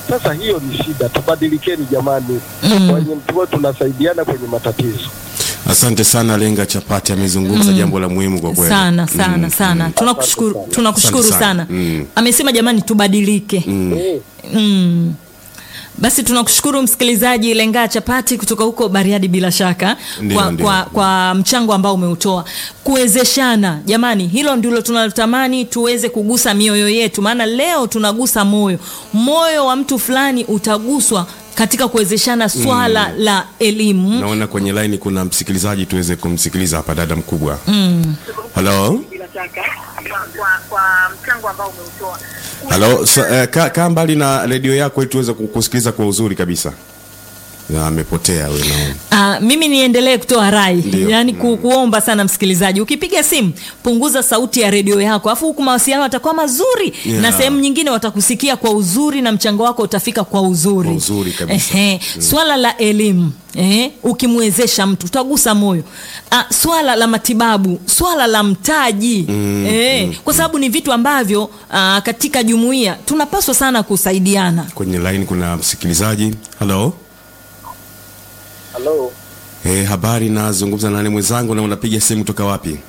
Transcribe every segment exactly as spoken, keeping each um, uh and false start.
Sasa hiyo ni shida, tubadilikeni jamani. Mm. Kwenye mtuo tunasaidiana kwenye matatizo. Asante sana Lenga Chapati, amezungumza mm. jambo la muhimu kwa kweli. Sana sana mm. sana. mm. Tunakushukuru, tunakushukuru sana. sana. Mm. Amesema jamani tubadilike. Mm. Mm. Basi tunakushukuru msikilizaji Lenga Chapati kutoka huko Bariadi bila shaka ndiyo, kwa, ndiyo. kwa kwa mchango ambao umeutoa. Kuwezeshana jamani, hilo ndilo tunalotamani tuweze kugusa mioyo yetu, maana leo tunagusa moyo. Moyo wa mtu fulani utaguswa katika kuwezeshana swala mm. la elimu. Naona kwenye line kuna msikilizaji, tuweze kumsikiliza hapa, dada mkubwa. Mm. Hello. Bila shaka kwa kwa mchango ambao umeutoa. Hello, so, uh, ka, ka mbali na radio yako ili tuweze kukusikiliza kwa uzuri kabisa. Ya amepotea wewe naona. Ah, mimi niendelee kutoa rai. Yaani ku, mm. kuomba sana msikilizaji, ukipiga simu punguza sauti ya radio yako. Afu huku mawasiliano yatakuwa mazuri yeah. na sehemu nyingine watakusikia kwa uzuri na mchango wako utafika kwa uzuri. Kwa uzuri kabisa. Eh, mm. Swala la elimu, eh, ukimwezesha mtu utagusa moyo. Ah, swala la matibabu, swala la mtaji, mm. eh, mm. kwa sababu ni vitu ambavyo ah, katika jumuiya tunapaswa sana kusaidiana. Kwenye line kuna msikilizaji. Hello. Hello. Eh, habari, nazungumza na nani mwenzangu na unapiga simu kutoka wapi?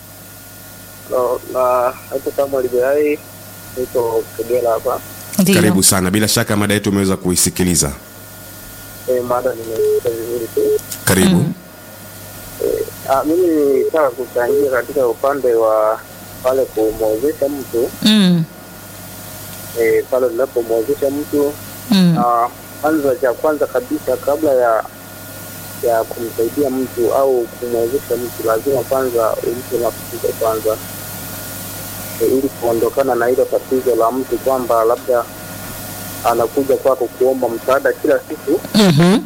No, na hata kama Liberai niko Kagera hapa. Ndiyo. Karibu sana. Bila shaka mada yetu umeweza kuisikiliza. Eh, mada nimesikia vizuri tu. Karibu. Mm. Eh, ah, mimi nataka kuchangia katika upande wa pale kumwezesha mtu. Mm. Eh, pale unapomwezesha mtu Mm. ah, kwanza cha kwanza kabisa kabla ya ya kumsaidia mtu au kumwezesha mtu lazima kwanza umpe mafunzo kwanza, e, ili kuondokana na ile tatizo la mtu kwamba labda anakuja kwako kuomba msaada kila siku. Mhm.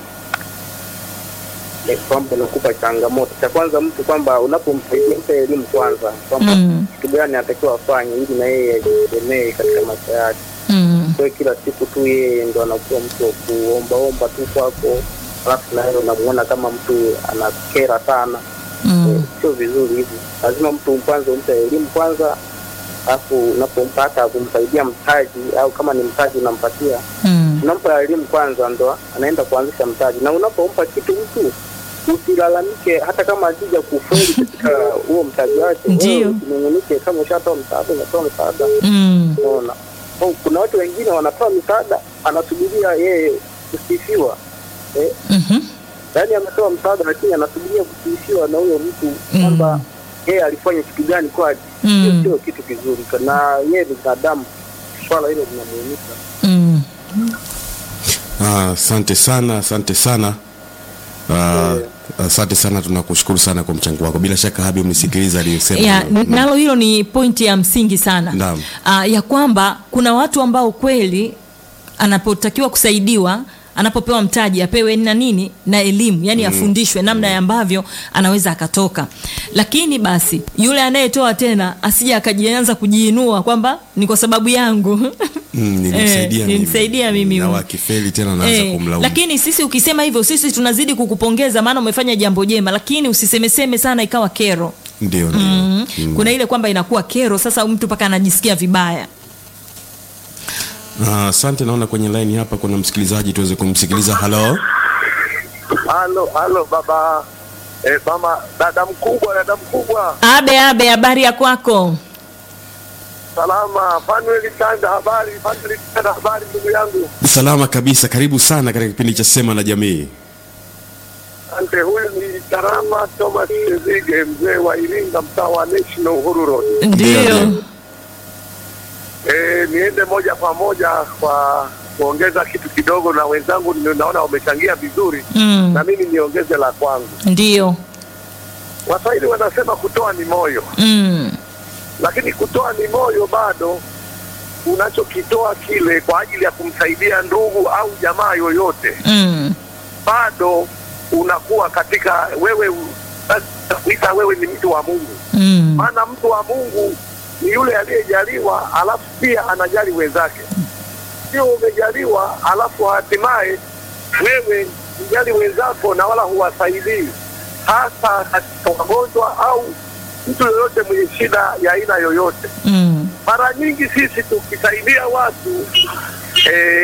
E, kwamba nakupa changamoto. Cha kwanza mtu kwamba unapomsaidia mpe elimu kwanza kwamba Mm. kitu gani anatakiwa afanye ili na yeye ajitegemee katika maisha yake. Mm. Kwa kila siku tu yeye ndo anakuwa mtu wa kuomba omba tu kwako, alafu na yeye unamuona kama mtu anakera sana. Mm. E, sio vizuri hivi. Lazima mtu kwanza umpe elimu kwanza, alafu unapompata kumsaidia mtaji au kama ni mtaji unampatia, Mm. unampa elimu kwanza ndo anaenda kuanzisha mtaji. Na unapompa kitu mtu usilalamike hata kama akija kufeli katika huo mtaji wake. Ndio. Usinungunike kama ushatoa msaada, unatoa msaada. Mm. Unaona? Kuna watu wengine wanatoa msaada anasubiria yeye kusifiwa. Eh? Mhm. Yaani ametoa msaada lakini anasubiria kusifiwa na huyo mtu kwamba yeye alifanya kitu gani kwake. Mm. Sio kitu kizuri. Na yeye ni binadamu. Swala hilo linamuumiza. Mm. Ah, asante sana, asante sana. Ah, asante sana, tunakushukuru sana kwa mchango wako. Bila shaka Habi umenisikiliza aliyosema. Ya, nalo hilo ni pointi ya msingi sana. Naam. Uh, ya kwamba kuna watu ambao kweli anapotakiwa kusaidiwa, anapopewa mtaji apewe na nini na elimu, yani mm. afundishwe namna ya ambavyo anaweza akatoka. Lakini basi yule anayetoa tena asije akajianza kujiinua kwamba ni kwa sababu yangu. Mm, nilimsaidia eh, mimi. Nilimsaidia mimi. Na wakifeli tena naanza eh, kumlaumu. Lakini sisi ukisema hivyo sisi tunazidi kukupongeza maana umefanya jambo jema, lakini usisemeseme sana ikawa kero. Ndio ndio. Mm. Mm. Kuna ile kwamba inakuwa kero sasa mtu paka anajisikia vibaya. Asante. Uh, naona kwenye line hapa kuna msikilizaji, tuweze kumsikiliza. Hello. Halo, halo baba. Eh, mama, dada mkubwa, dada mkubwa. Abe abe, habari ya kwako? Salama, Fanuel Tanda, habari, Fanuel Tanda, habari ndugu yangu. Salama kabisa, karibu sana katika kipindi cha Sema na Jamii. Asante, huyu ni Tarama Thomas Zige, mzee wa Iringa, mtaa wa National Uhuru Road. Ndio. Eh, niende moja kwa moja kwa kuongeza kitu kidogo, na wenzangu naona wamechangia vizuri. Mm. Na mimi niongeze la kwangu. Ndio. Waswahili wanasema kutoa ni moyo. Mm. Lakini kutoa ni moyo bado unachokitoa kile kwa ajili ya kumsaidia ndugu au jamaa yoyote. Mm. Bado unakuwa katika wewe kuita wewe ni mtu wa Mungu. Mm. Maana mtu wa Mungu ni yule aliyejaliwa alafu pia anajali wenzake. Sio umejaliwa alafu hatimaye wewe unajali wenzako na wala huwasaidii, hasa katika wagonjwa au mtu yoyote mwenye shida ya aina yoyote. Mm. Mara nyingi sisi tukisaidia watu eh,